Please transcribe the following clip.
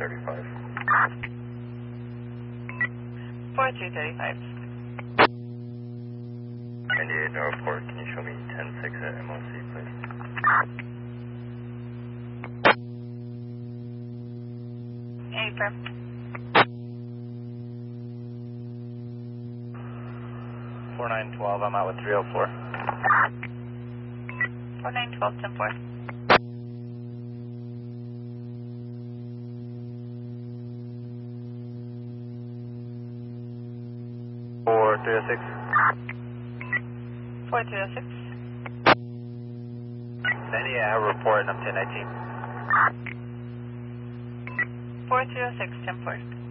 4335. 4335. 98 Northport, can you show me 10-6 at MOC, please? Affirm. 4912, I'm out with 304. 4912, 10-4. For 306. 4306. 90, I have a report and I'm 1019. 4306, 10-4.